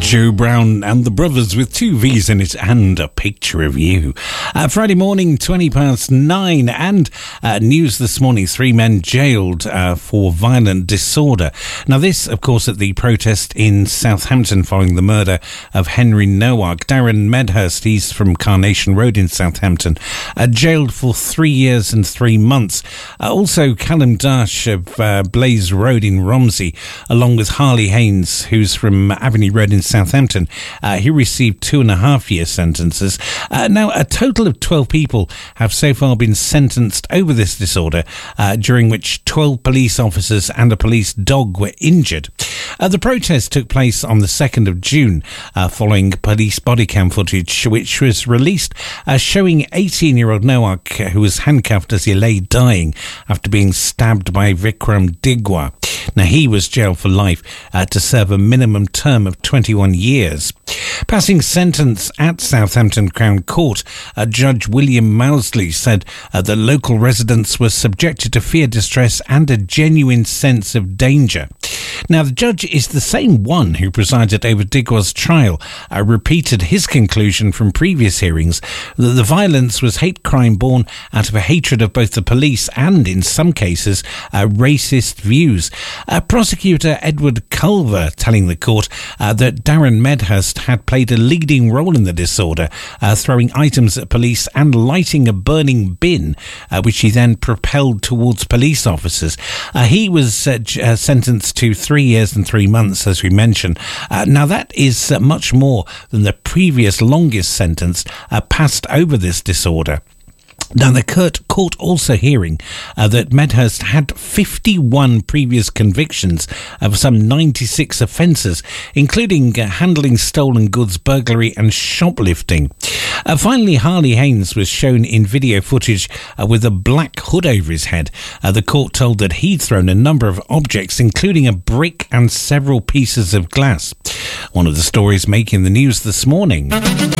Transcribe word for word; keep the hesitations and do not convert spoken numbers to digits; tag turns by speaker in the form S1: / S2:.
S1: Joe Brown and the Brothers with two V's in it and a picture of you. Uh, Friday morning, twenty past nine, and uh, news this morning, three men jailed uh, for violent disorder. Now this, of course, at the protest in Southampton following the murder of Henry Nowak. Darren Medhurst, he's from Carnation Road in Southampton, uh, jailed for three years and three months. Uh, also, Callum Dash of uh, Blaze Road in Romsey, along with Harley Haynes, who's from Avenue Road in Southampton. Uh, he received two and a half year sentences. Uh, now, a total of twelve people have so far been sentenced over this disorder, uh, during which twelve police officers and a police dog were injured. Uh, the protest took place on the second of June, uh, following police body cam footage, which was released uh, showing eighteen-year-old Nowak, who was handcuffed as he lay dying after being stabbed by Vikram Digwa. Now, he was jailed for life uh, to serve a minimum term of twenty-one years. Passing sentence at Southampton Crown Court, uh, Judge William Mousley said uh, that local residents were subjected to fear, distress and a genuine sense of danger. Now, the judge is the same one who presided over Digwa's trial, uh, repeated his conclusion from previous hearings that the violence was hate crime born out of a hatred of both the police and, in some cases, uh, racist views. Uh, prosecutor Edward Culver telling the court uh, that Darren Medhurst had played a leading role in the disorder, uh, throwing items at police and lighting a burning bin, uh, which he then propelled towards police officers. Uh, he was uh, j- uh, sentenced to three years and three months, as we mentioned. Uh, now, that is uh, much more than the previous longest sentence uh, passed over this disorder. Now, the court also hearing uh, that Medhurst had fifty-one previous convictions of some ninety-six offences, including uh, handling stolen goods, burglary and shoplifting. Uh, finally, Harley Haynes was shown in video footage uh, with a black hood over his head. Uh, the court told that he'd thrown a number of objects, including a brick and several pieces of glass. One of the stories making the news this morning.